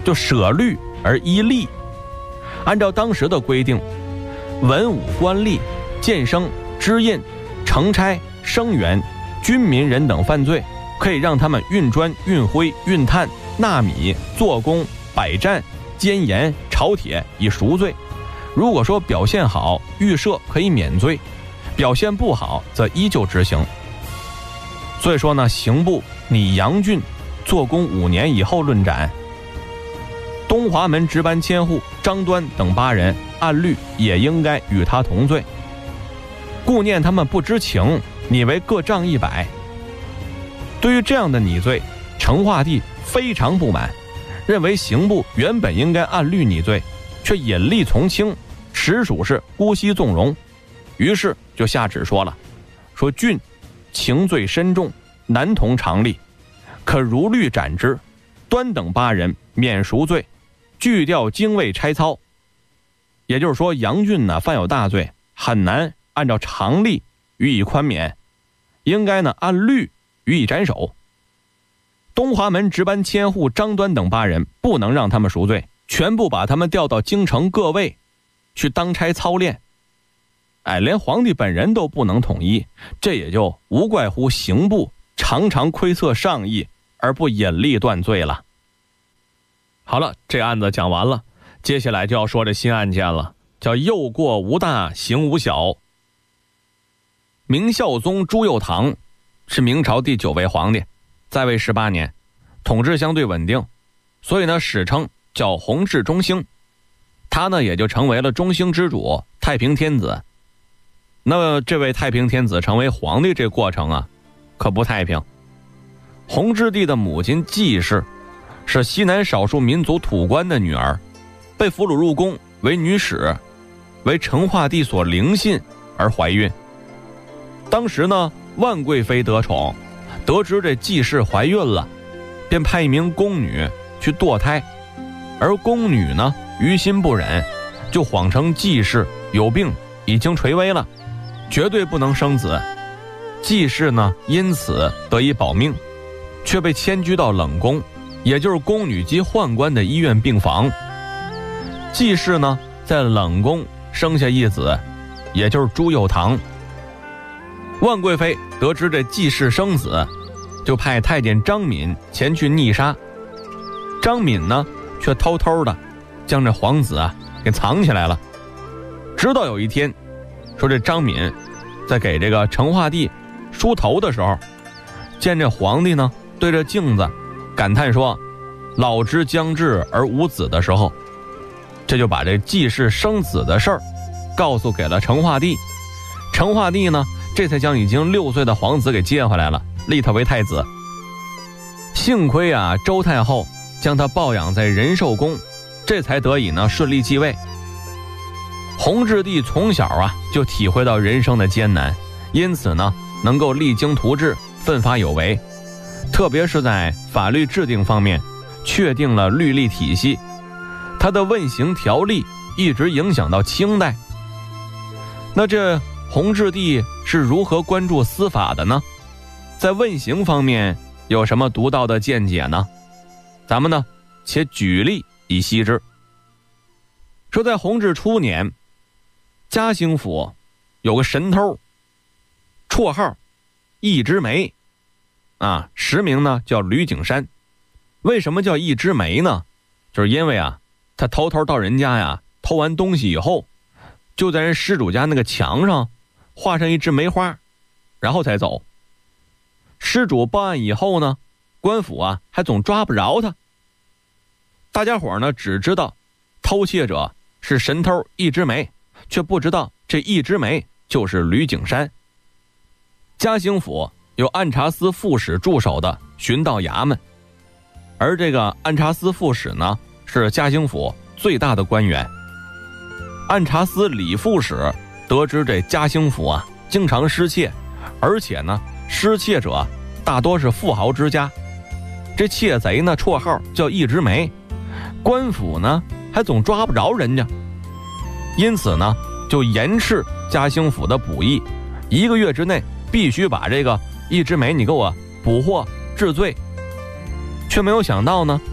就舍律而依吏。按照当时的规定，文武官吏、监生、知印、承差、生员、军民人等犯罪，可以让他们运砖、运灰、运炭、纳米、做工、摆战、监盐、炒铁以赎罪。如果说表现好，预设可以免罪；表现不好，则依旧执行。所以说呢，刑部拟杨俊做工5年以后论斩。东华门值班千户张端等8人，按律也应该与他同罪。顾念他们不知情，拟为各杖100。对于这样的拟罪，成化帝非常不满，认为刑部原本应该按律拟罪，却隐匿从轻，实属是姑息纵容。于是就下旨说了，说俊情罪深重，难同常例，可如律斩之。端等8人免赎罪，拒调精卫差操。也就是说，杨俊呢犯有大罪，很难按照常例予以宽免，应该呢按律予以斩首。东华门值班千户张端等8人不能让他们赎罪，全部把他们调到京城各卫去当差操练。连皇帝本人都不能统一，这也就无怪乎刑部常常窥测上意而不隐匿断罪了。好了，这案子讲完了，接下来就要说这新案件了，叫诱过无大，刑无小。明孝宗朱佑樘是明朝第9位皇帝，在位18年，统治相对稳定，所以呢史称叫弘治中兴。他呢也就成为了中兴之主，太平天子。那这位太平天子成为皇帝这过程啊，可不太平。弘治帝的母亲季氏是西南少数民族土官的女儿，被俘虏入宫为女使，为成化帝所灵信而怀孕。当时呢，万贵妃得宠，得知这季氏怀孕了，便派一名宫女去堕胎，而宫女呢于心不忍，就谎称季氏有病，已经垂危了，绝对不能生子。季氏呢因此得以保命，却被迁居到冷宫，也就是宫女及宦官的医院病房。季氏呢在冷宫生下一子，也就是朱佑樘。万贵妃得知这季氏生子，就派太监张敏前去逆杀。张敏呢却偷偷的将这皇子给藏起来了。直到有一天，说这张敏在给这个成化帝梳头的时候，见这皇帝呢对着镜子感叹说老之将至而无子的时候，这就把这季氏生子的事儿告诉给了成化帝。成化帝呢这才将已经6岁的皇子给接回来了，立他为太子。幸亏周太后将他抱养在仁寿宫，这才得以呢顺利继位。弘治帝从小就体会到人生的艰难，因此呢能够励精图治，奋发有为，特别是在法律制定方面确定了律例体系。他的问刑条例一直影响到清代。那这弘治帝是如何关注司法的呢？在问刑方面有什么独到的见解呢？咱们呢且举例以析之。说在弘治初年，嘉兴府有个神偷，绰号一枝梅实名呢叫吕景山。为什么叫一枝梅呢？就是因为他偷偷到人家偷完东西以后，就在人失主家那个墙上画上一枝梅花，然后才走。失主报案以后呢，官府还总抓不着他。大家伙呢只知道偷窃者是神偷一枝梅，却不知道这一枝梅就是吕景山。嘉兴府有按察司副使驻守的巡道衙门，而这个按察司副使呢是嘉兴府最大的官员。按察司李副使得知这嘉兴府经常失窃，而且呢失窃者大多是富豪之家，这窃贼呢绰号叫一枝梅，官府呢还总抓不着人家，因此呢就严斥嘉兴府的捕役，1个月之内必须把这个一枝梅你给我捕获治罪。却没有想到呢，